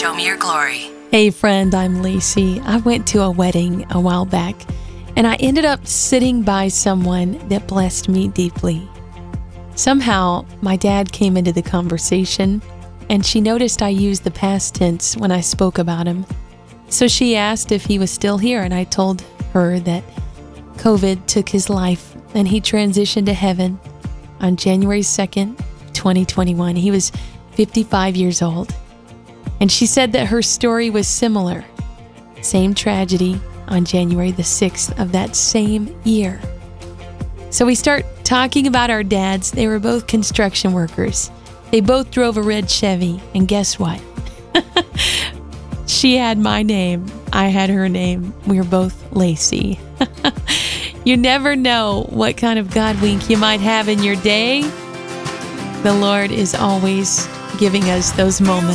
Show Me Your Glory. Hey friend, I'm Lacey. I went to a wedding a while back, and I ended up sitting by someone that blessed me deeply. Somehow, my dad came into the conversation, and she noticed I used the past tense when I spoke about him. So she asked if he was still here, and I told her that COVID took his life, and he transitioned to heaven on January 2nd, 2021. He was 55 years old. And she said that her story was similar. Same tragedy on January the 6th of that same year. So we start talking about our dads. They were both construction workers. They both drove a red Chevy. And guess what? She had my name. I had her name. We were both Lacey. You never know what kind of God wink you might have in your day. The Lord is always giving us those moments.